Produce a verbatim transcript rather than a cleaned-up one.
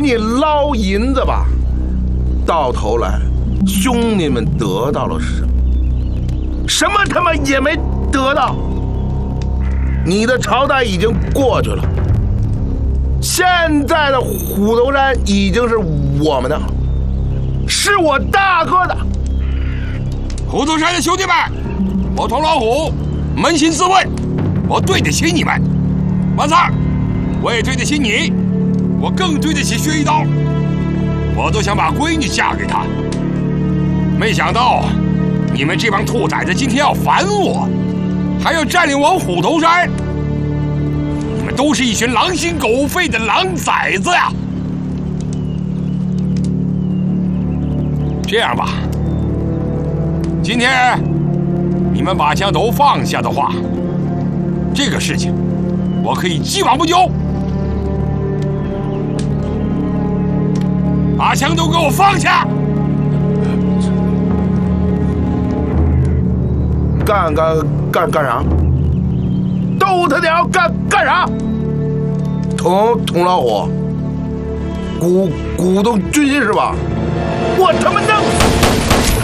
你捞银子吧，到头来兄弟们得到了什么？什么他妈也没得到。你的朝代已经过去了，现在的虎头山已经是我们的，是我大哥的。 虎头山的兄弟们，我童老虎扪心自问，我对得起你们。万三儿，我也对得起你，我更对得起薛一刀。我都想把闺女嫁给他，没想到你们这帮兔崽子今天要反我，还要占领我虎头山。你们都是一群狼心狗肺的狼崽子呀！这样吧，今天你们把枪都放下的话，这个事情我可以既往不咎。把枪都给我放下！ 干干干干啥？都他娘干干啥？童童老虎，鼓鼓动军心是吧？我他妈弄死！